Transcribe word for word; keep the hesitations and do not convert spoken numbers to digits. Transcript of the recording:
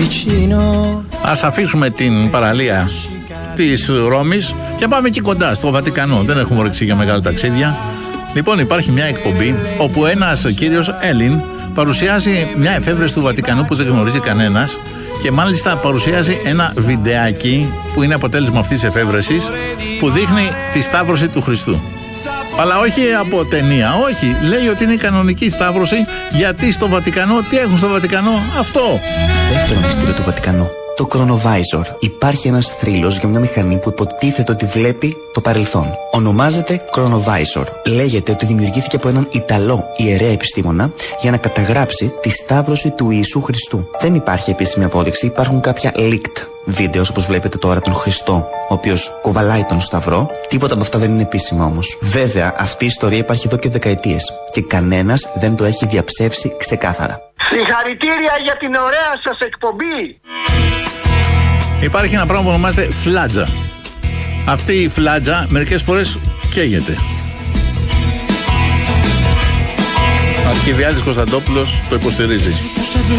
Ας αφήσουμε την παραλία της Ρώμης και πάμε εκεί κοντά, στο Βατικανό. Δεν έχουμε όρεξη για μεγάλα ταξίδια. Λοιπόν, υπάρχει μια εκπομπή όπου ένας κύριος Έλλην παρουσιάζει μια εφεύρεση του Βατικανού που δεν γνωρίζει κανένας και μάλιστα παρουσιάζει ένα βιντεάκι που είναι αποτέλεσμα αυτής της εφεύρεσης που δείχνει τη Σταύρωση του Χριστού. Αλλά όχι από ταινία, όχι. Λέει ότι είναι η κανονική Σταύρωση, γιατί στο Βατικανό, τι έχουν στο Βατικανό, αυτό. Δεύτερο μυστήριο του Βατικανού. Το Chronovisor. Υπάρχει ένας θρύλος για μια μηχανή που υποτίθεται ότι βλέπει το παρελθόν. Ονομάζεται Chronovisor. Λέγεται ότι δημιουργήθηκε από έναν Ιταλό ιερέα επιστήμονα για να καταγράψει τη Σταύρωση του Ιησού Χριστού. Δεν υπάρχει επίσημη απόδειξη, υπάρχουν κάποια leaked βίντεο όπως βλέπετε τώρα τον Χριστό, ο οποίος κουβαλάει τον Σταυρό. Τίποτα από αυτά δεν είναι επίσημα όμως. Βέβαια, αυτή η ιστορία υπάρχει εδώ και δεκαετίες και κανένας δεν το έχει διαψεύσει ξεκάθαρα. Συγχαρητήρια για την ωραία σας εκπομπή! Υπάρχει ένα πράγμα που ονομάζεται φλάτζα. Αυτή η φλάτζα μερικές φορές καίγεται. Ο Αρχιβιάδης Κωνσταντόπουλος το υποστηρίζει.